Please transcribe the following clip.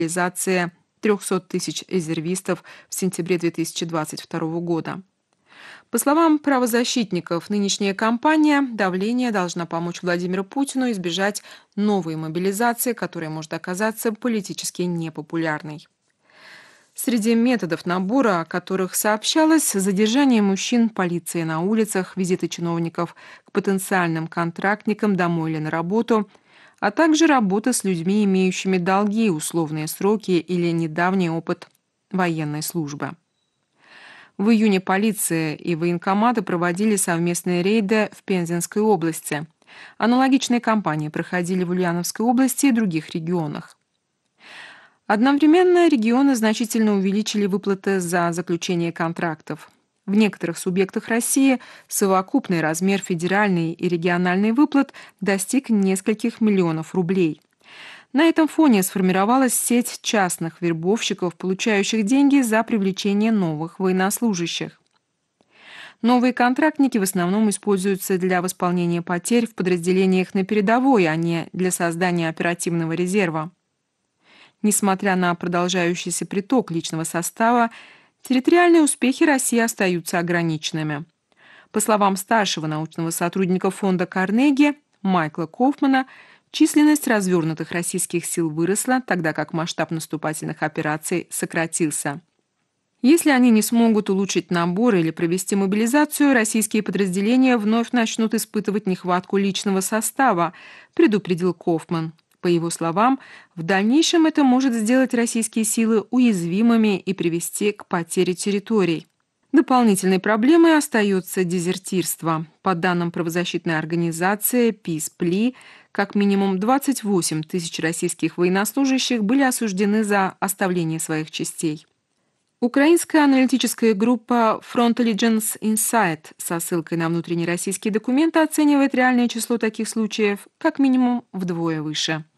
мобилизации 300 тысяч резервистов в сентябре 2022 года. По словам правозащитников, нынешняя кампания давления должна помочь Владимиру Путину избежать новой мобилизации, которая может оказаться политически непопулярной. Среди методов набора, о которых сообщалось, задержание мужчин полиции на улицах, визиты чиновников к потенциальным контрактникам домой или на работу, а также работа с людьми, имеющими долги, условные сроки или недавний опыт военной службы. В июне полиция и военкоматы проводили совместные рейды в Пензенской области. Аналогичные кампании проходили в Ульяновской области и других регионах. Одновременно регионы значительно увеличили выплаты за заключение контрактов. В некоторых субъектах России совокупный размер федеральной и региональной выплат достиг нескольких миллионов рублей. На этом фоне сформировалась сеть частных вербовщиков, получающих деньги за привлечение новых военнослужащих. Новые контрактники в основном используются для восполнения потерь в подразделениях на передовой, а не для создания оперативного резерва. Несмотря на продолжающийся приток личного состава, территориальные успехи России остаются ограниченными. По словам старшего научного сотрудника фонда Карнеги Майкла Кофмана, численность развернутых российских сил выросла, тогда как масштаб наступательных операций сократился. Если они не смогут улучшить набор или провести мобилизацию, российские подразделения вновь начнут испытывать нехватку личного состава, предупредил Кофман. По его словам, в дальнейшем это может сделать российские силы уязвимыми и привести к потере территорий. Дополнительной проблемой остается дезертирство. По данным правозащитной организации Peace-Plea, как минимум 28 тысяч российских военнослужащих были осуждены за оставление своих частей. Украинская аналитическая группа Frontelligence Insight со ссылкой на внутренние российские документы оценивает реальное число таких случаев как минимум вдвое выше.